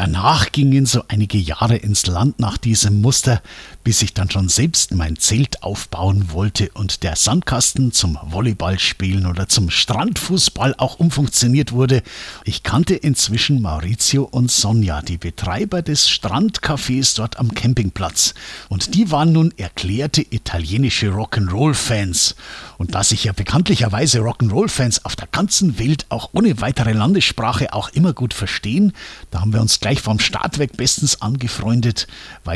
Danach gingen so einige Jahre ins Land nach diesem Muster, bis ich dann schon selbst mein Zelt aufbauen wollte und der Sandkasten zum Volleyballspielen oder zum Strandfußball auch umfunktioniert wurde. Ich kannte inzwischen Maurizio und Sonja, die Betreiber des Strandcafés dort am Campingplatz. Und die waren nun erklärte italienische Rock'n'Roll-Fans. Und da sich ja bekanntlicherweise Rock'n'Roll-Fans auf der ganzen Welt auch ohne weitere Landessprache auch immer gut verstehen, da haben wir uns gleich vom Start weg bestens angefreundet, weil